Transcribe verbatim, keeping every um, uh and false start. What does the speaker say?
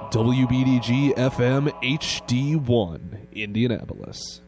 W B D G F M H D one, Indianapolis.